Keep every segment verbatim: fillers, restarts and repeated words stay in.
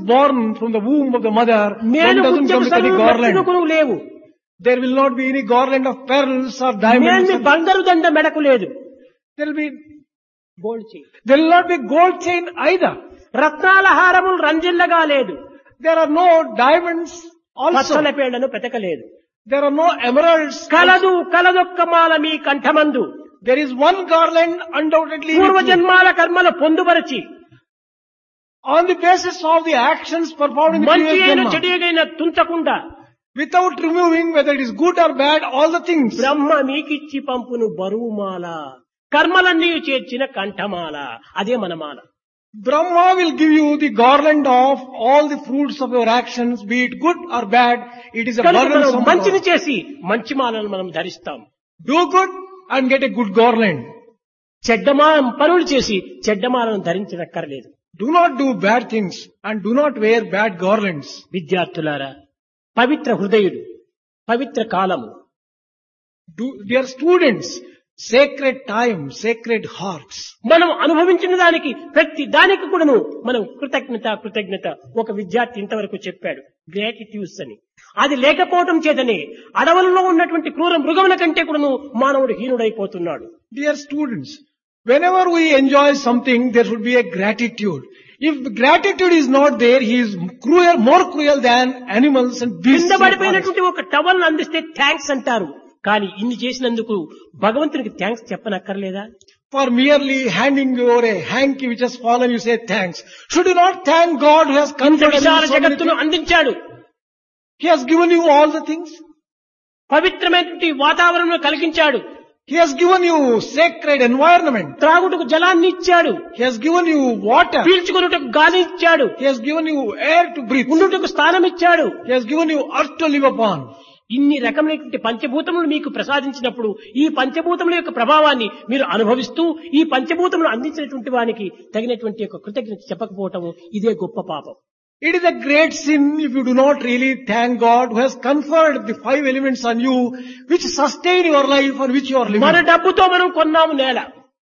born from the womb of the mother, one మేలు doesn't come with any garland. ముత్యము లేవు. There will not be any garland of pearls or మేల్మి diamonds. బంగారు దండ మెడకు లేదు. There will be, gold chain. there will not be gold chain either. రత్నాల హారములు రంజిల్లగా లేదు. There are no diamonds also. Pachchala పేళ్లను పెతకలేదు. There are no emeralds. కలదు కలదొక్క మాల మీ కంఠమందు. There is one garland undoubtedly with you. పూర్వజన్మాల కర్మలు పొందుపరచి On the basis of the actions performed in the మంచి previous అయిన Janma, చెడుగైన తుంచకుండా without removing whether it is good or bad, all the things. బ్రహ్మ మీకిచ్చి పంపును బరువుమాల, కర్మలన్నీ చేర్చిన కంఠమాల. అదే మన మాల. Brahma will give you the garland of all the fruits of your actions, be it good or bad. It is a కనుక మనం burdensome మంచిని garland. చేసి మంచి మాలను మనం ధరిస్తాం. Do good and get a good garland. చెడ్డమా పనులు చేసి చెడ్డమాలను ధరించనక్కర్లేదు. Do not do bad things and do not wear bad garlands. విద్యార్థులారా, పవిత్ర హృదయుడు, పవిత్ర కాలము, Do, dear students, sacred time, sacred hearts. మనం అనుభవించిన దానికి ప్రతి దానికి కూడాను మనం కృతజ్ఞత కృతజ్ఞత ఒక విద్యార్థి ఇంతవరకు చెప్పాడు, గ్రాటిట్యూడ్స్ అని. అది లేకపోవడం చేతనే అడవులలో ఉన్నటువంటి క్రూర మృగముల కంటే కూడాను మానవుడు హీనుడైపోతున్నాడు. Dear students, whenever we enjoy something, there should be a gratitude. If gratitude is not there, he is cruel, more cruel than animals and beasts. కింద of forest. పడిపోయినటువంటి ఒక టవల్ అందిస్తే థ్యాంక్స్ అంటారు. కానీ ఇన్ని చేసినందుకు భగవంతునికి thanks చెప్పనక్కర్లేదా? For merely handing over a hanky which has fallen, you say thanks. Should you not thank God who has ఇంత conferred on you Vishala so many జగత్తును things? అందించాడు. He has given you all the things. పవిత్రమైనటువంటి వాతావరణం కలిగించాడు. He has given you sacred environment. త్రాగుటకు జలాన్ని ఇచ్చాడు. He has given you water. పీల్చుకున్నటకు గాలి ఇచ్చాడు. He has given you air to breathe. ఉండుటకు స్థానం ఇచ్చాడు. He has given you earth to live upon. ఇన్ని రకమైనటువంటి పంచభూతములు మీకు ప్రసాదించినప్పుడు ఈ పంచభూతముల యొక్క ప్రభావాన్ని మీరు అనుభవిస్తూ ఈ పంచభూతములు అందించినటువంటి వానికి తగినటువంటి యొక్క కృతజ్ఞత చెప్పకపోవటము ఇదే గొప్ప పాపం. It is a great sin if you do not really thank God who has conferred the five elements on you which sustain your life and which you are living. మన డబ్బుతో మనం కొన్నాము నేల.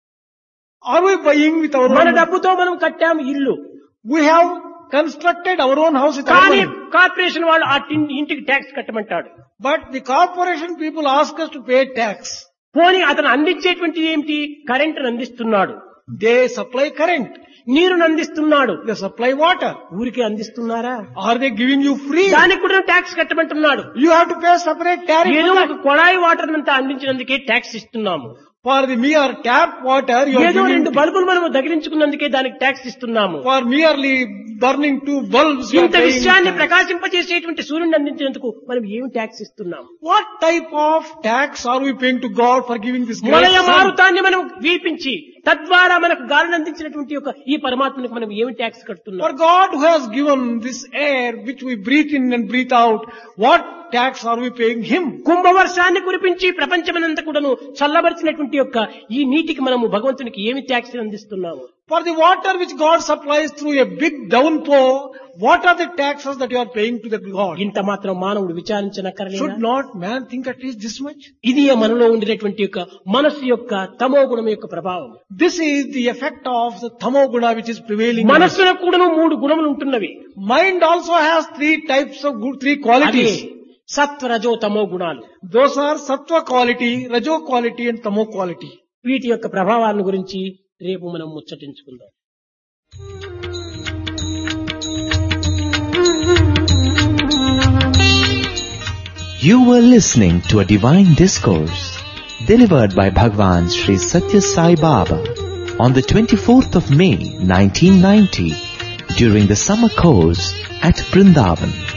Are we buying with our మన own? డబ్బుతో మనం కట్టాము ఇల్లు. We have constructed our own house with our కానీ money. కార్పొరేషన్ వాళ్ళు ఆ టిన్- ఇంటికి tax కట్టమంటాడు. But the corporation people ask us to pay tax. పోనీ అతను అందించేటువంటి ఏమిటి? కరెంటును అందిస్తున్నాడు, They supply current. నీరును అందిస్తున్నాడు. They supply water. ఊరికే అందిస్తున్నారా? Are they giving you free? దానికి కూడా tax కట్టమంటున్నాడు. You have to pay separate tariff. ఏదో for ఒక that. కొళాయి వాటర్ అంతా అందించినందుకే ట్యాక్స్ ఇస్తున్నాము. For the mere tap water, you are ఏదో రెండు giving. బల్బులు మనం దగిలించుకున్నందుకే దానికి ట్యాక్స్ ఇస్తున్నాము. For merely burning two bulbs, you are ఇంత paying విషయాన్ని tax. ప్రకాశింపజేసేటువంటి సూర్యుని అందించినందుకు మనం ఏమి ట్యాక్స్ ఇస్తున్నాము? What type of tax are we paying to God for giving this great మలయ sun? మారుతాన్ని మనం వీపించి తద్వారా మనకు గాలిని అందించినటువంటి యొక్క ఈ పరమాత్మనికి మనం ఏమి ట్యాక్స్ కడుతున్నాం? For God who has given this air which we breathe in and breathe out, what tax are we paying Him? కుంభవర్షాన్ని కురిపించి ప్రపంచమనంతా కూడాను చల్లబరిచినటువంటి యొక్క ఈ నీటికి మనము భగవంతునికి ఏమి ట్యాక్స్ అందిస్తున్నాము? For the water which God supplies through a big downpour, what are the taxes that you are paying to the God? ఇంత మాత్రం మానవుడు విచారించనక్కర్లేదా? Should not man think at least this much? ఇది మనలో ఉండినటువంటి యొక్క మనస్సు యొక్క తమో గుణం యొక్క ప్రభావం. This is the effect of the tamo guna which is prevailing. in us. మనస్సులో కూడాను మూడు గుణములు ఉంటున్నవి. Mind also has three types of good, three అదే qualities. సత్వ రజో తమో గుణాలు. Those are sattva quality, rajo quality and tamo quality. వీటి యొక్క ప్రభావాలను గురించి రేపు మనం ముచ్చటించుకుందాం. You were listening to a divine discourse delivered by Bhagwan Sri Satya Sai Baba on the twenty-fourth of May nineteen ninety during the summer course at Vrindavan.